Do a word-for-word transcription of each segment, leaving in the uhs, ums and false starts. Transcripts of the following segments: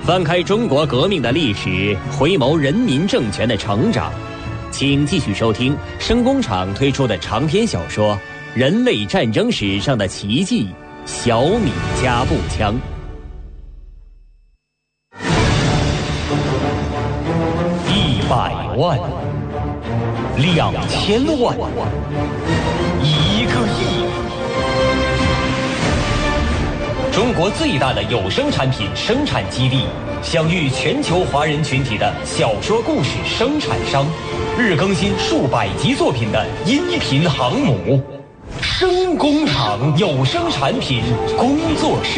翻开中国革命的历史，回眸人民政权的成长，请继续收听声工厂推出的长篇小说《人类战争史上的奇迹——小米加步枪》。一百万，两千万，一个亿。中国最大的有声产品生产基地，享誉全球华人群体的小说故事生产商，日更新数百集作品的音频航母——声工厂有声产品工作室。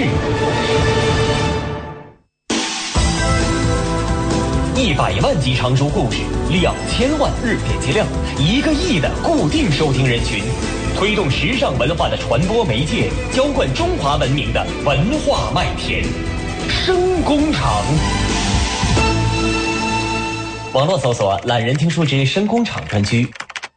一百万集长书故事，两千万日点击量，一个亿的固定收听人群，推动时尚文化的传播媒介，浇灌中华文明的文化麦田。声工厂。网络搜索懒人听书之声工厂专区。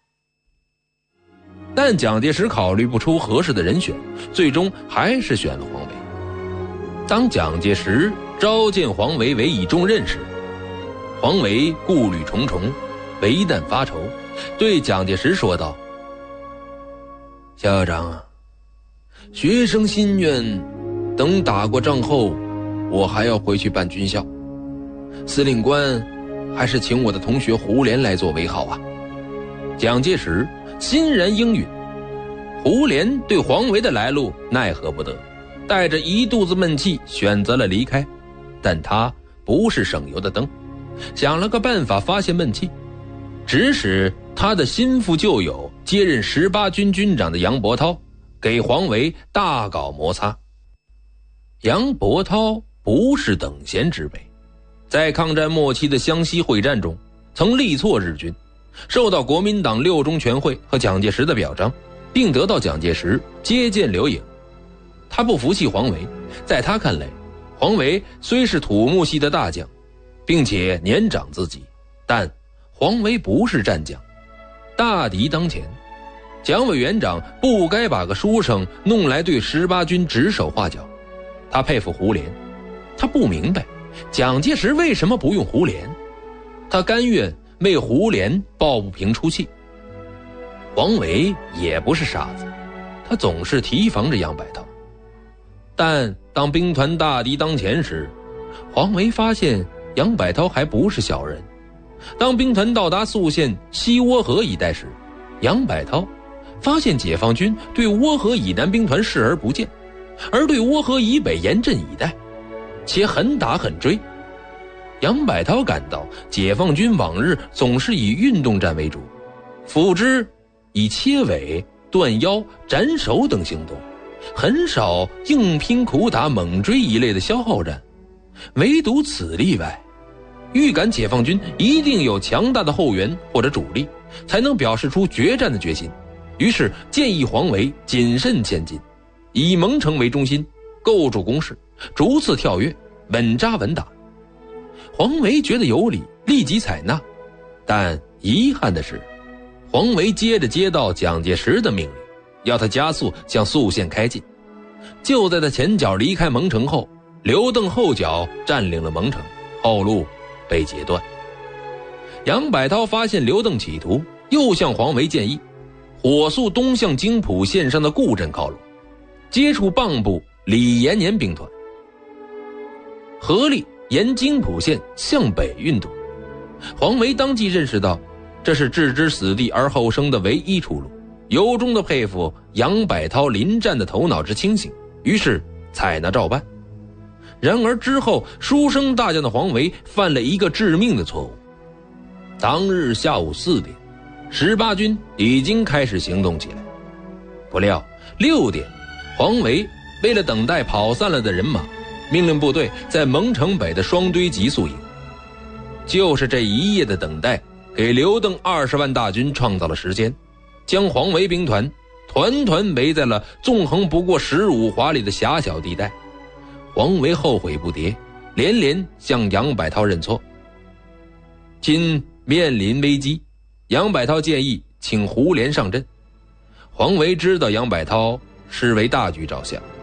但蒋介石考虑不出合适的人选，最终还是选了黄维。当蒋介石召见黄维为以重任时，黄维顾虑重重，为难发愁，对蒋介石说道：校长啊，学生心愿，等打过仗后，我还要回去办军校。司令官，还是请我的同学胡琏来做为好啊。蒋介石欣然应允。胡琏对黄维的来路奈何不得，带着一肚子闷气选择了离开。但他不是省油的灯，想了个办法发泄闷气，指使他的心腹旧友接任十八军军长的杨伯涛给黄维大搞摩擦。杨伯涛不是等闲之辈，在抗战末期的湘西会战中曾力挫日军，受到国民党六中全会和蒋介石的表彰，并得到蒋介石接见留影。他不服气黄维，在他看来，黄维虽是土木系的大将，并且年长自己，但黄维不是战将。大敌当前，蒋委员长不该把个书生弄来对十八军指手画脚。他佩服胡琏，他不明白蒋介石为什么不用胡琏，他甘愿为胡琏抱不平出气。黄维也不是傻子，他总是提防着杨百涛。但当兵团大敌当前时，黄维发现杨百涛还不是小人。当兵团到达宿县西涡河一带时，杨百涛发现解放军对涡河以南兵团视而不见，而对涡河以北严阵以待，且狠打狠追。杨百涛感到解放军往日总是以运动战为主，辅之以切尾、断腰、斩首等行动，很少硬拼苦打猛追一类的消耗战。唯独此例外，预感解放军一定有强大的后援或者主力，才能表示出决战的决心，于是建议黄维谨慎前进，以蒙城为中心构筑工事，逐次跳跃，稳扎稳打。黄维觉得有理，立即采纳。但遗憾的是，黄维接着接到蒋介石的命令，要他加速向宿县开进。就在他前脚离开蒙城后，刘邓后脚占领了蒙城，后路被截断。杨百涛发现刘邓企图，又向黄维建议火速东向津浦线上的固镇靠拢，接触蚌埠李延年兵团，合力沿津浦线向北运动。黄维当即认识到这是置之死地而后生的唯一出路，由衷地佩服杨百涛临战的头脑之清醒，于是采纳照办。然而之后，书生大将的黄维犯了一个致命的错误。当日下午四点，十八军已经开始行动起来。不料六点，黄维为了等待跑散了的人马，命令部队在蒙城北的双堆集宿营。就是这一夜的等待，给刘邓二十万大军创造了时间，将黄维兵团团团围在了纵横不过十五华里的狭小地带。黄维后悔不迭，连连向杨百涛认错。今面临危机，杨百涛建议请胡琏上阵。黄维知道杨百涛是为大局着想，